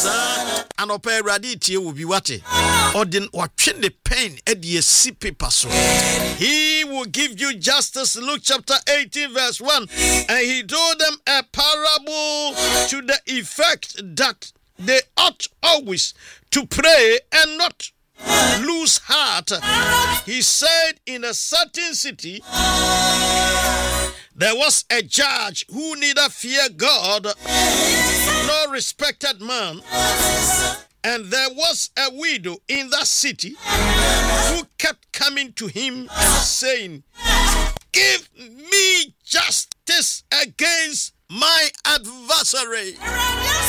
And open raditi will be what or then what the pen at the paper so. He will give you justice. Luke chapter 18 verse 1. And he told them a parable to the effect that they ought always to pray and not lose heart. He said, in a certain city there was a judge who neither feared God nor respected man. And there was a widow in that city who kept coming to him and saying, give me justice against my adversary.